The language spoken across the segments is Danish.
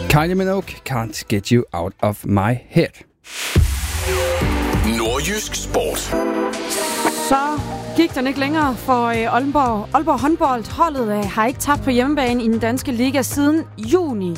Kylie Minogue, Can't Get You Out of My Head. Nordjysk Sport. Så gik den ikke længere for Aalborg håndbold. Holdet har ikke tabt på hjemmebane i den danske liga siden juni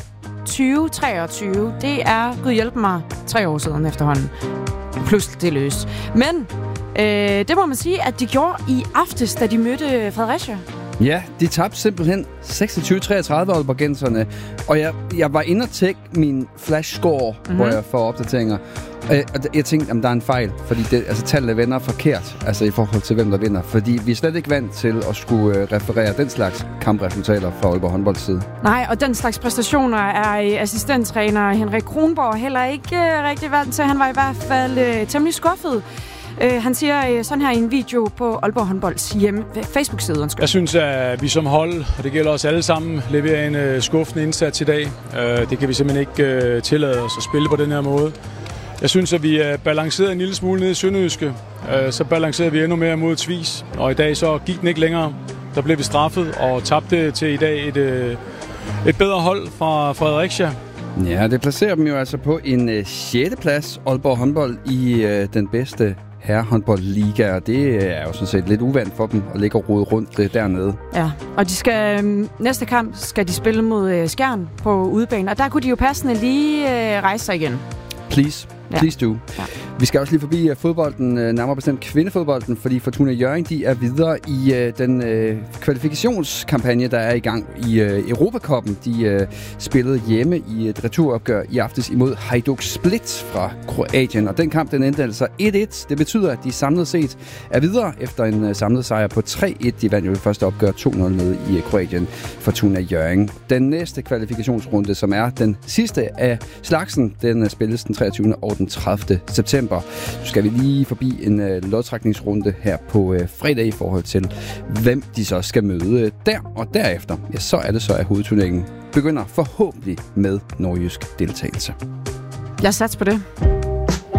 2023. Det er, gud hjælpe mig, 3 år siden efterhånden. Plus det løs. Men det må man sige, at de gjorde i aftes, da de mødte Fredericia. Ja, de tabte simpelthen 26-33 Aalborgenserne. Og jeg var inde og tjekke min flash score, hvor jeg får opdateringer. Og jeg tænkte, at der er en fejl, fordi tallet vender forkert, altså i forhold til hvem der vinder. Fordi vi er slet ikke vant til at skulle referere den slags kampresultater fra Aalborg håndbolds side. Nej, og den slags præstationer er assistenttræner Henrik Kronborg heller ikke rigtig vant til. Han var i hvert fald temmelig skuffet. Han siger sådan her i en video på Aalborg håndbolds Facebook-side. Jeg synes, at vi som hold, og det gælder os alle sammen, leverer en skuffende indsats i dag. Det kan vi simpelthen ikke tillade os at spille på den her måde. Jeg synes, at vi er balanceret en lille smule nede i Sønderjyske. Så balancerede vi endnu mere mod Tvis. Og i dag så gik den ikke længere. Der blev vi straffet og tabte til i dag et bedre hold fra Fredericia. Ja, det placerer dem jo altså på en 6. plads, Aalborg håndbold, i den bedste herrehåndboldliga, og det er jo sådan set lidt uvandt for dem at ligge og rode rundt dernede. Ja, og de skal næste kamp skal de spille mod Skjern på udebane, og der kunne de jo passende lige rejse sig igen. Please do. Ja. Vi skal også lige forbi fodbolden, nærmere bestemt kvindefodbolden, fordi Fortuna Hjørring, de er videre i den kvalifikationskampagne, der er i gang i Europacupen. De spillede hjemme i et returopgør i aftes imod Hajduk Split fra Kroatien, og den kamp, den endte altså 1-1. Det betyder, at de samlet set er videre efter en samlet sejr på 3-1. De vandt jo det første opgør 2-0 nede i Kroatien, Fortuna Hjørring. Den næste kvalifikationsrunde, som er den sidste af slagsen, den spilles den 23. og den 30. september. Så skal vi lige forbi en lodtrækningsrunde her på fredag i forhold til, hvem de så skal møde der. Og derefter, ja, så er det så, at hovedturneringen begynder forhåbentlig med nordjysk deltagelse. Jeg satser på det.